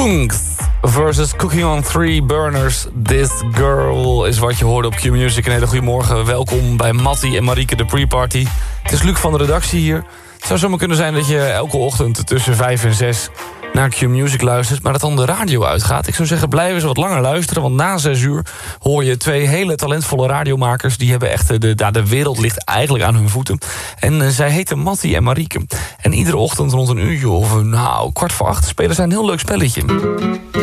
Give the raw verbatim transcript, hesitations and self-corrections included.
Kungs versus Cooking on Three Burners. This Girl is wat je hoorde op Q-Music. Een hele goede morgen. Welkom bij Mattie en Marieke, de pre-party. Het is Luc van de redactie hier. Het zou zomaar kunnen zijn dat je elke ochtend tussen vijf en zes naar Q-Music luistert, maar dat dan de radio uitgaat. Ik zou zeggen, blijven ze wat langer luisteren, want na zes uur hoor je twee hele talentvolle radiomakers. Die hebben echt, de, de, de wereld ligt eigenlijk aan hun voeten. En uh, zij heten Mattie en Marieke. En iedere ochtend rond een uurtje of nou, kwart voor acht spelen zij een heel leuk spelletje.